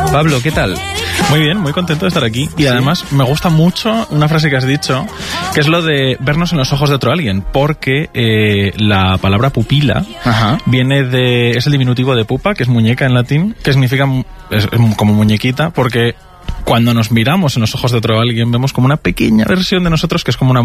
Pablo, ¿qué tal? Muy bien, muy contento de estar aquí. Y además me gusta mucho una frase que has dicho, que es lo de vernos en los ojos de otro alguien, porque la palabra pupila es el diminutivo de pupa, que es muñeca en latín, que significa es como muñequita, porque cuando nos miramos en los ojos de otro alguien vemos como una pequeña versión de nosotros que es como una